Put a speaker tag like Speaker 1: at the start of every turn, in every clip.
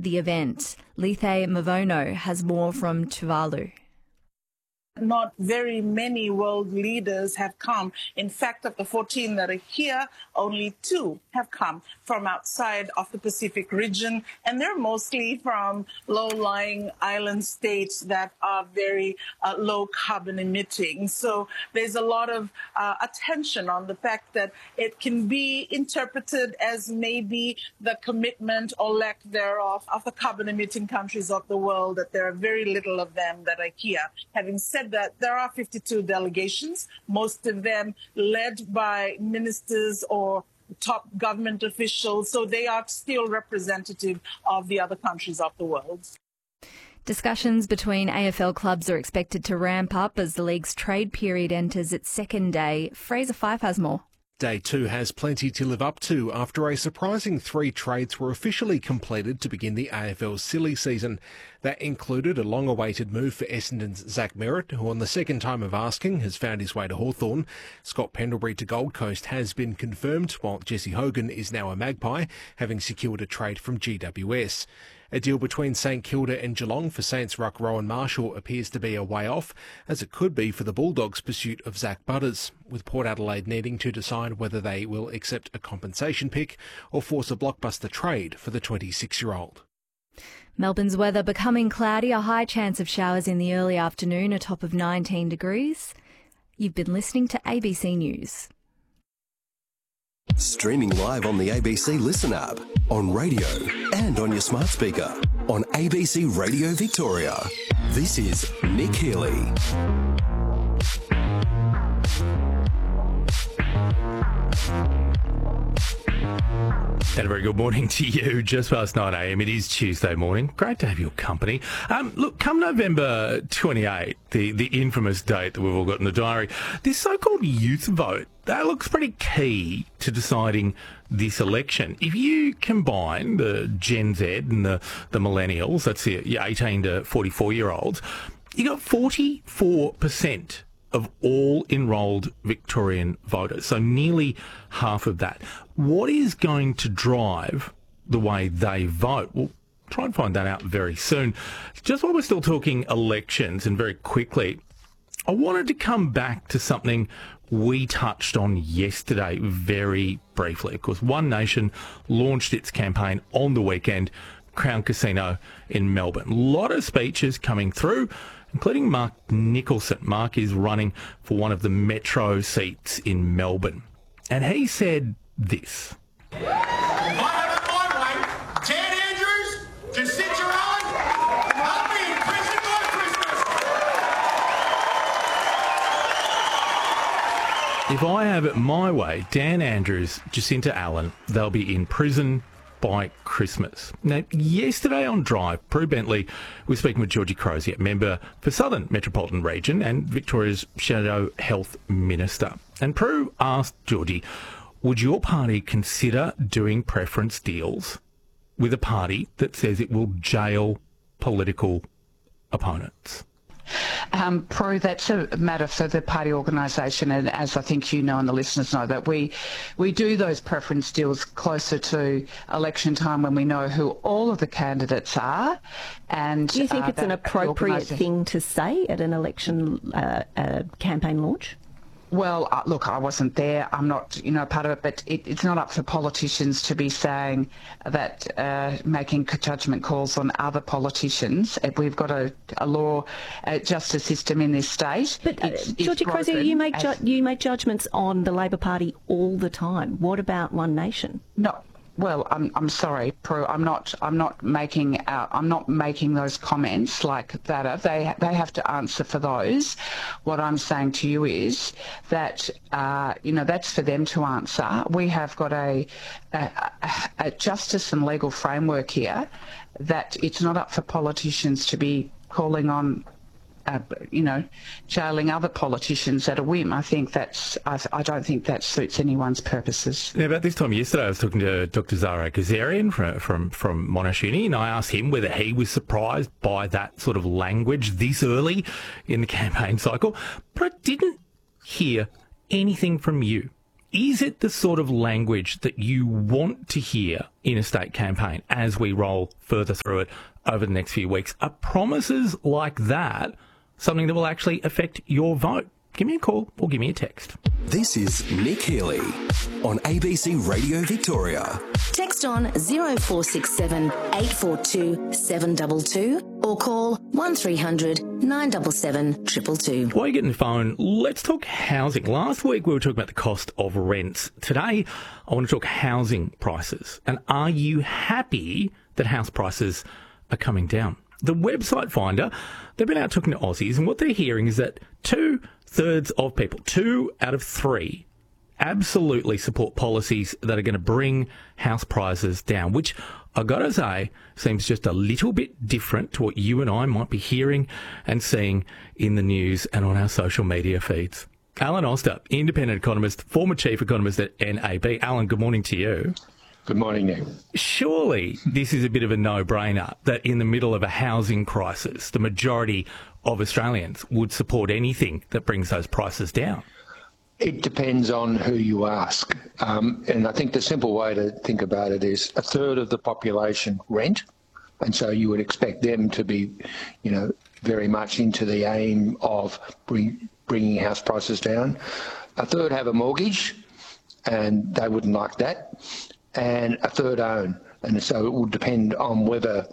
Speaker 1: the event. Lethe Mavono has more from Tuvalu.
Speaker 2: Not very many world leaders have come. In fact, of the 14 that are here, only 2 have come from outside of the Pacific region, and they're mostly from low-lying island states that are very low carbon emitting. So there's a lot of attention on the fact that it can be interpreted as maybe the commitment or lack thereof of the carbon emitting countries of the world, that there are very little of them that are here. Having said that, there are 52 delegations, most of them led by ministers or top government officials, so they are still representative of the other countries of the world.
Speaker 1: Discussions between AFL clubs are expected to ramp up as the league's trade period enters its second day. Fraser Fife has more.
Speaker 3: Day 2 has plenty to live up to after a surprising 3 trades were officially completed to begin the AFL's silly season. That included a long-awaited move for Essendon's Zach Merritt, who on the second time of asking has found his way to Hawthorn. Scott Pendlebury to Gold Coast has been confirmed, while Jesse Hogan is now a Magpie, having secured a trade from GWS. A deal between St Kilda and Geelong for Saints ruck Rowan Marshall appears to be a way off, as it could be for the Bulldogs' pursuit of Zach Butters, with Port Adelaide needing to decide whether they will accept a compensation pick or force a blockbuster trade for the 26-year-old.
Speaker 1: Melbourne's weather becoming cloudy, a high chance of showers in the early afternoon, a top of 19 degrees. You've been listening to ABC News.
Speaker 4: Streaming live on the ABC Listen app, on radio and on your smart speaker, on ABC Radio Victoria. This is Nick Healy.
Speaker 5: And a very good morning to you. Just past 9 a.m. It is Tuesday morning. Great to have your company. Look, come November 28, the infamous date that we've all got in the diary, this so-called youth vote, that looks pretty key to deciding this election. If you combine the Gen Z and the millennials, that's your 18 to 44-year-olds, you got 44% of all enrolled Victorian voters, so nearly half of that. What is going to drive the way they vote? We'll try and find that out very soon. Just while we're still talking elections, and very quickly, I wanted to come back to something we touched on yesterday very briefly. Of course, One Nation launched its campaign on the weekend, Crown Casino in Melbourne. A lot of speeches coming through, including Mark Nicholson. Mark is running for one of the metro seats in Melbourne. And he said this.
Speaker 6: I have it my way. Dan Andrews, Jacinta Allen, I'll be in prison by Christmas.
Speaker 5: If I have it my way, Dan Andrews, Jacinta Allen, they'll be in prison by Christmas. Now, yesterday on Drive, Prue Bentley was speaking with Georgie Crozier, member for Southern Metropolitan Region and Victoria's Shadow Health Minister. And Prue asked Georgie, would your party consider doing preference deals with a party that says it will jail political opponents?
Speaker 7: Prue, that's a matter for the party organisation, and as I think you know and the listeners know, that we do those preference deals closer to election time when we know who all of the candidates are. And
Speaker 8: do you think it's an appropriate thing to say at an election campaign launch?
Speaker 7: Well, look, I wasn't there. I'm not, part of it, but it's not up for politicians to be saying that, making judgment calls on other politicians. We've got a law, justice system in this state.
Speaker 8: But Georgie Crozier, you make judgments on the Labor Party all the time. What about One Nation?
Speaker 7: No. Well, I'm sorry, Prue. I'm not making those comments like that. They have to answer for those. What I'm saying to you is that that's for them to answer. We have got a justice and legal framework here that it's not up for politicians to be calling on jailing other politicians at a whim. I don't think that suits anyone's purposes.
Speaker 5: Yeah, about this time yesterday, I was talking to Dr. Zahra Kazarian from Monash Uni, and I asked him whether he was surprised by that sort of language this early in the campaign cycle. But I didn't hear anything from you. Is it the sort of language that you want to hear in a state campaign as we roll further through it over the next few weeks? Are promises like that something that will actually affect your vote? Give me a call or give me a text.
Speaker 4: This is Nick Healy on ABC Radio Victoria.
Speaker 9: Text on 0467 842 722 or call 1300 977 222.
Speaker 5: While you're getting the phone, let's talk housing. Last week we were talking about the cost of rents. Today I want to talk housing prices. And are you happy that house prices are coming down? The website Finder, they've been out talking to Aussies, and what they're hearing is that 2/3 of people, 2 out of 3, absolutely support policies that are going to bring house prices down, which I've got to say seems just a little bit different to what you and I might be hearing and seeing in the news and on our social media feeds. Alan Oster, independent economist, former chief economist at NAB. Alan, good morning to you.
Speaker 10: Good morning, Nick.
Speaker 5: Surely this is a bit of a no-brainer that in the middle of a housing crisis, the majority of Australians would support anything that brings those prices down.
Speaker 10: It depends on who you ask. And I think the simple way to think about it is 1/3 of the population rent. And so you would expect them to be, very much into the aim of bringing house prices down. 1/3 have a mortgage and they wouldn't like that. And 1/3 own. And so it will depend on whether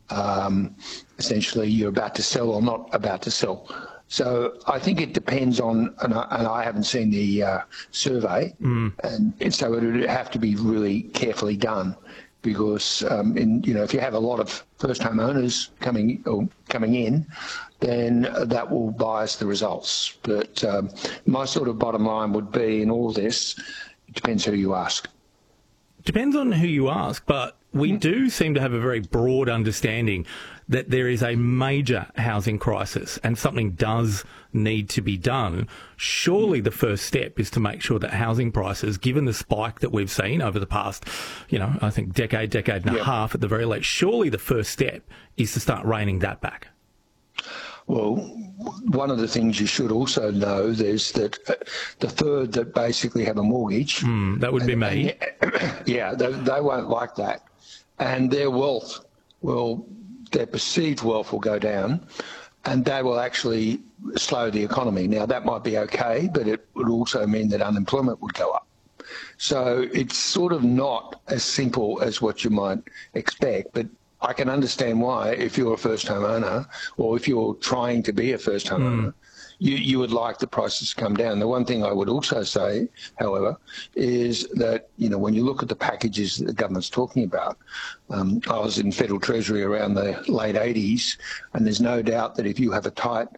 Speaker 10: essentially you're about to sell or not about to sell. So I think it depends on, and I haven't seen the survey, and so it would have to be really carefully done because, if you have a lot of first-home owners coming in, then that will bias the results. But my sort of bottom line would be in all this, it depends who you ask.
Speaker 5: Depends on who you ask, but we do seem to have a very broad understanding that there is a major housing crisis and something does need to be done. Surely the first step is to make sure that housing prices, given the spike that we've seen over the past, I think decade and a half at the very least, surely the first step is to start reining that back.
Speaker 10: Well, one of the things you should also know is that the 1/3 that basically have a mortgage...
Speaker 5: that would be me.
Speaker 10: They won't like that. And their wealth their perceived wealth will go down and they will actually slow the economy. Now, that might be okay, but it would also mean that unemployment would go up. So it's sort of not as simple as what you might expect, but I can understand why, if you're a first-home owner or if you're trying to be a first-home owner, you would like the prices to come down. The one thing I would also say, however, is that, when you look at the packages that the government's talking about, I was in Federal Treasury around the late 80s, and there's no doubt that if you have a tight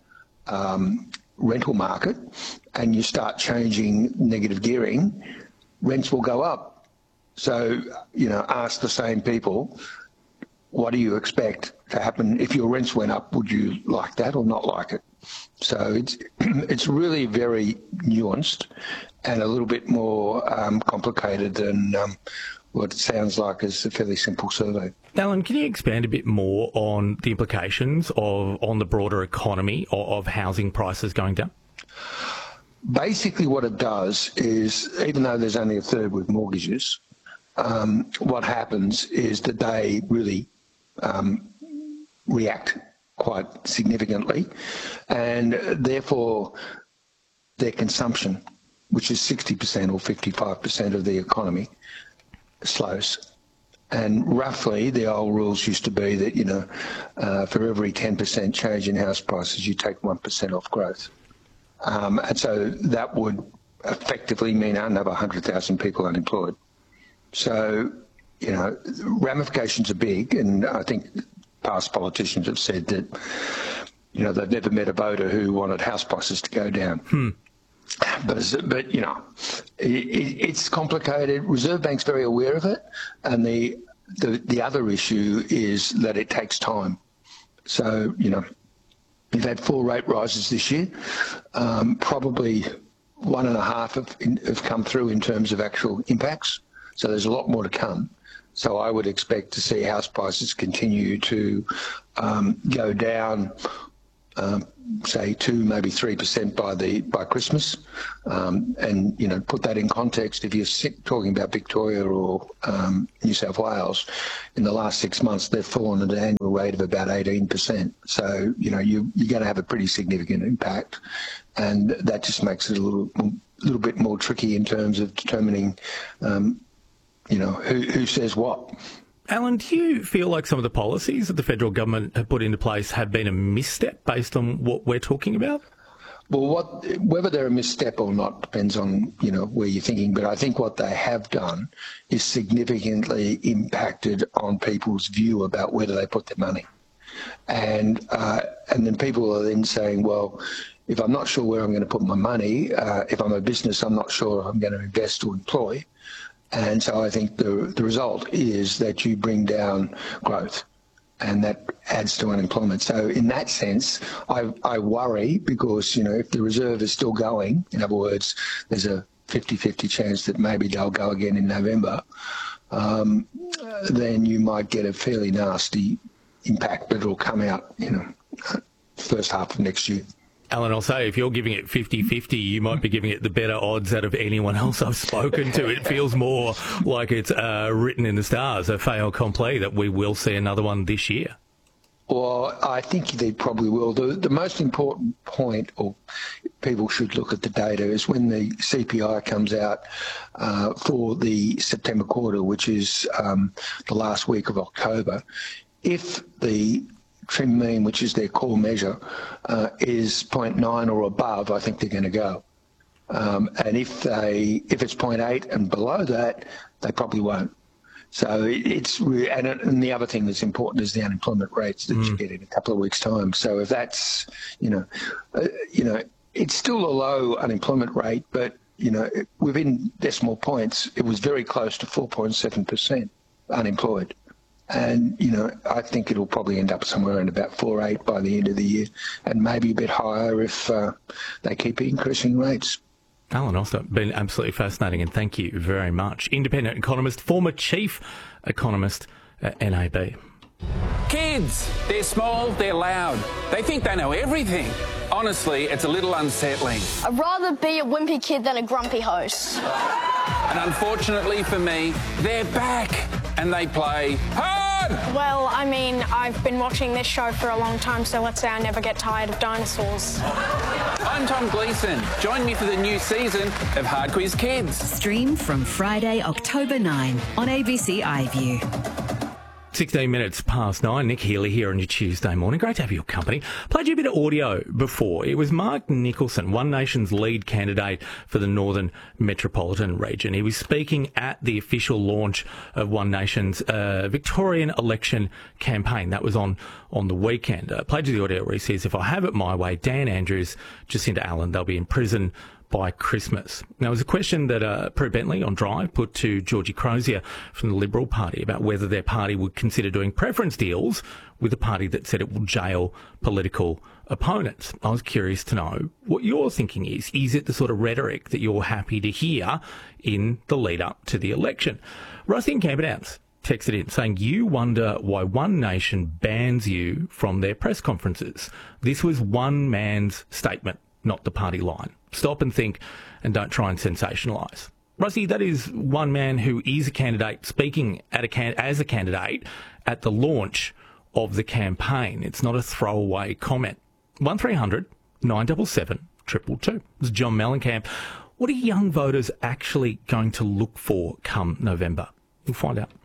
Speaker 10: rental market and you start changing negative gearing, rents will go up. So, ask the same people, what do you expect to happen if your rents went up? Would you like that or not like it? So it's really very nuanced and a little bit more complicated than what it sounds like is a fairly simple survey.
Speaker 5: Alan, can you expand a bit more on the implications on the broader economy of housing prices going down?
Speaker 10: Basically what it does is, even though there's only 1/3 with mortgages, what happens is that they really react quite significantly, and therefore their consumption, which is 60% or 55% of the economy, slows. And roughly the old rules used to be that, for every 10% change in house prices, you take 1% off growth. And so that would effectively mean another 100,000 people unemployed. So, ramifications are big, and I think past politicians have said that, they've never met a voter who wanted house prices to go down. But it's complicated. Reserve Bank's very aware of it, and the other issue is that it takes time. So, you've had 4 rate rises this year. Probably 1.5 have come through in terms of actual impacts. So there's a lot more to come. So I would expect to see house prices continue to go down say 2, maybe 3% by Christmas. And, you know, put that in context, if you're talking about Victoria or New South Wales, in the last 6 months, they've fallen at an annual rate of about 18%. So, you know, you're going to have a pretty significant impact. And that just makes it a little bit more tricky in terms of determining, you know, who says what.
Speaker 5: Alan, do you feel like some of the policies that the federal government have put into place have been a misstep based on what we're talking about?
Speaker 10: Well, whether they're a misstep or not depends on, you know, where you're thinking. But I think what they have done is significantly impacted on people's view about where do they put their money. And then people are then saying, well, if I'm not sure where I'm going to put my money, if I'm a business, I'm not sure I'm going to invest or employ. And so I think the result is that you bring down growth, and that adds to unemployment. So in that sense, I worry because, you know, if the reserve is still going, in other words, there's a 50-50 chance that maybe they'll go again in November, then you might get a fairly nasty impact, but it'll come out, you know, first half of next year.
Speaker 5: Alan, I'll say, if you're giving it 50-50, you might be giving it the better odds out of anyone else I've spoken to. It feels more like it's written in the stars, a fait accompli, that we will see another one this year.
Speaker 10: Well, I think they probably will. The most important point, or people should look at the data, is when the CPI comes out for the September quarter, which is the last week of October. If the trim mean, which is their core measure, is 0.9 or above, I think they're going to go. And if it's 0.8 and below that, they probably won't. So and the other thing that's important is the unemployment rates that you get in a couple of weeks' time. So if that's, you know, it's still a low unemployment rate, but, you know, within decimal points, it was very close to 4.7% unemployed. And, you know, I think it'll probably end up somewhere around about 4.8 by the end of the year, and maybe a bit higher if they keep increasing rates.
Speaker 5: Alan Oster, been absolutely fascinating, and thank you very much. Independent economist, former chief economist at NAB.
Speaker 11: Kids, they're small, they're loud. They think they know everything. Honestly, it's a little unsettling.
Speaker 12: I'd rather be a wimpy kid than a grumpy host.
Speaker 11: And unfortunately for me, they're back and they play hard!
Speaker 12: Well, I mean, I've been watching this show for a long time, so let's say I never get tired of dinosaurs.
Speaker 11: I'm Tom Gleeson. Join me for the new season of Hard Quiz Kids.
Speaker 13: Stream from Friday, October 9 on ABC iView.
Speaker 5: 16 minutes past 9. Nick Healy here on your Tuesday morning. Great to have your company. Played you a bit of audio before. It was Mark Nicholson, One Nation's lead candidate for the Northern Metropolitan region. He was speaking at the official launch of One Nation's Victorian election campaign. That was on the weekend. Played you the audio where he says, if I have it my way, Dan Andrews, Jacinta Allen, they'll be in prison by Christmas. Now, it was a question that Prue Bentley on Drive put to Georgie Crozier from the Liberal Party about whether their party would consider doing preference deals with a party that said it will jail political opponents. I was curious to know what your thinking is. Is it the sort of rhetoric that you're happy to hear in the lead up to the election? Rusty in Camperdown texted in saying, you wonder why One Nation bans you from their press conferences. This was one man's statement, not the party line. Stop and think and don't try and sensationalise. Rusty, that is one man who is a candidate speaking as a candidate at the launch of the campaign. It's not a throwaway comment. 1300 977 222. This is John Mellencamp. What are young voters actually going to look for come November? We'll find out.